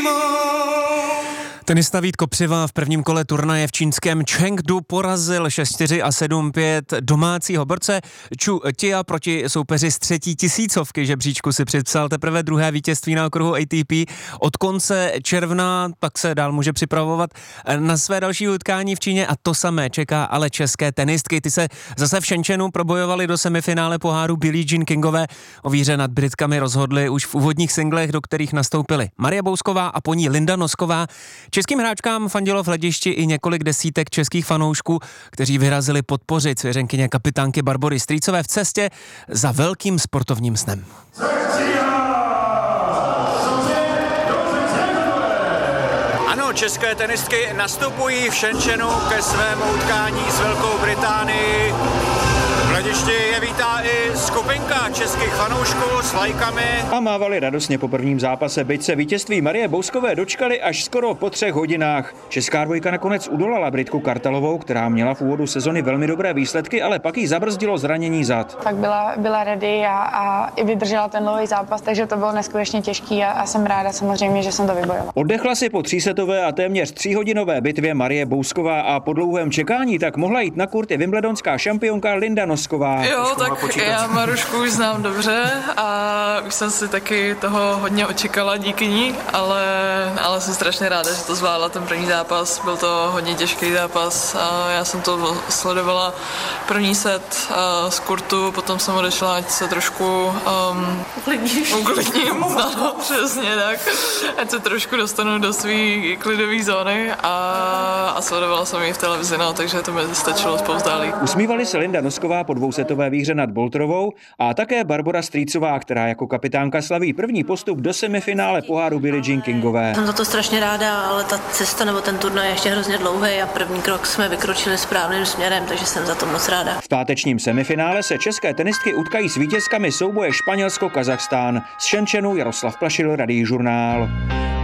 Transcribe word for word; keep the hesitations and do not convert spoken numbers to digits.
Tenista Vít Kopřiva v prvním kole turnaje v čínském Chengdu porazil šest čtyři a sedm pět domácího borce Chu Tia proti soupeři z třetí tisícovky žebříčku si připsal teprve druhé vítězství na okruhu A T P. Od konce června pak se dál může připravovat na své další utkání v Číně a to samé čeká ale české tenistky. Ty se zase v Shenzhenu probojovali do semifinále poháru Billie Jean Kingové. O výhře nad Britkami rozhodli už v úvodních singlech, do kterých nastoupily Marie Bousková a po ní Linda Nosková. Českým hráčkám fandilo v hledišti i několik desítek českých fanoušků, kteří vyrazili podpořit svěřenkyně kapitánky Barbory Strýcové v cestě za velkým sportovním snem. Ano, české tenistky nastupují v Shenzhenu ke svému utkání s Velkou Británií. V hledišti je vítá i skupinka českých fanoušků s vlajkami. A mávali radostně po prvním zápase, byť se vítězství Marie Bouskové dočkali až skoro po třech hodinách. Česká dvojka nakonec udolala Britku Kartelovou, která měla v úvodu sezony velmi dobré výsledky, ale pak jí zabrzdilo zranění zad. Tak byla, byla ready a, a i vydržela ten dlouhý zápas, takže to bylo neskutečně těžký a, a jsem ráda samozřejmě, že jsem to vybojovala. Oddechla si po třísetové a téměř tříhodinové bitvě Marie Bousková a po dlouhém čekání tak mohla jít na kurt i wimbledonská šampionka Linda Nosková. Jo, tak já Marušku už znám dobře a už jsem si taky toho hodně očekala díky ní, ale, ale jsem strašně ráda, že to zvládla ten první zápas. Byl to hodně těžký zápas a já jsem to sledovala první set z kurtu, potom jsem odešla, ať se trošku um, uklidním, no, přesně tak, ať se trošku dostanu do svý klidové zóny a, a sledovala jsem ji v televizi, no, takže to mi stačilo spouzdálí. Usmívali se Linda Nosková po dvousetové výhře nad Bolterovou a také Barbora Strýcová, která jako kapitánka slaví první postup do semifinále poháru Billie Jean Kingové. Jsem za to strašně ráda, ale ta cesta nebo ten turnaj je ještě hrozně dlouhý a první krok jsme vykročili správným směrem, takže jsem za to moc ráda. V pátečním semifinále se české tenistky utkají s vítězkami souboje Španělsko-Kazachstán. Z Shenzhenu Jaroslav Plašil, Radiožurnál.